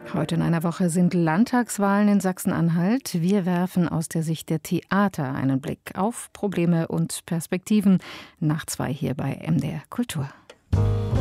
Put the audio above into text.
Heute in einer Woche sind Landtagswahlen in Sachsen-Anhalt. Wir werfen aus der Sicht der Theater einen Blick auf Probleme und Perspektiven. Nach 2 hier bei MDR Kultur.